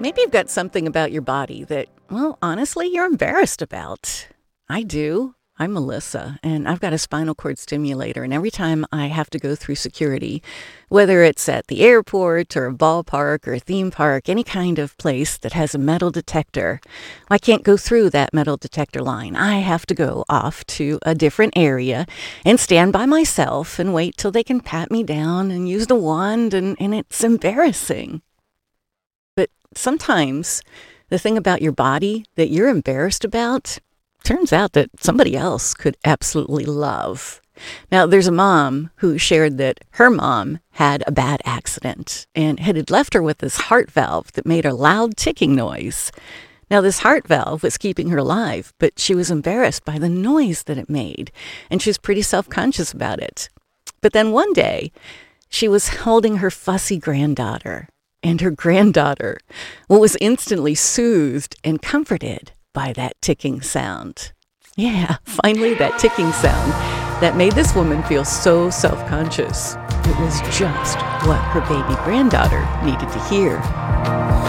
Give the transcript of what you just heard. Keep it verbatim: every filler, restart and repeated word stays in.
Maybe you've got something about your body that, well, honestly, you're embarrassed about. I do. I'm Melissa, and I've got a spinal cord stimulator, and every time I have to go through security, whether it's at the airport or a ballpark or a theme park, any kind of place that has a metal detector, I can't go through that metal detector line. I have to go off to a different area and stand by myself and wait till they can pat me down and use the wand, and, and it's embarrassing. But sometimes the thing about your body that you're embarrassed about turns out that somebody else could absolutely love. Now, there's a mom who shared that her mom had a bad accident and had left her with this heart valve that made a loud ticking noise. Now, this heart valve was keeping her alive, but she was embarrassed by the noise that it made, and she was pretty self-conscious about it. But then one day, she was holding her fussy granddaughter, and her granddaughter was instantly soothed and comforted by that ticking sound. Yeah, finally that ticking sound that made this woman feel so self-conscious. It was just what her baby granddaughter needed to hear.